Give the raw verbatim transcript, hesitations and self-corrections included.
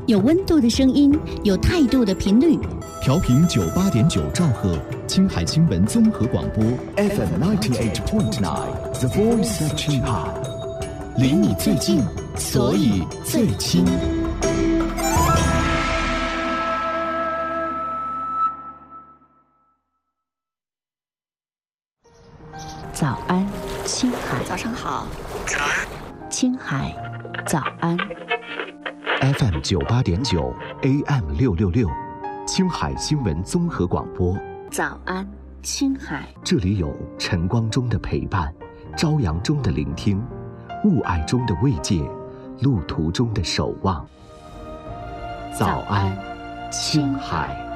有温度的声音，有态度的频率。 调频九八点九兆赫，青海新闻综合广播 F M ninety-eight point nine The Voice of 青海， 离你最近，所以最亲。 早安，青海。 早上好。 早安，青海。早安。 F M 九八点九 A M 六六六，青海新闻综合广播。 早安，青海。 这里有晨光中的陪伴，朝阳中的聆听，雾霭中的慰藉，路途中的守望。早安，青海。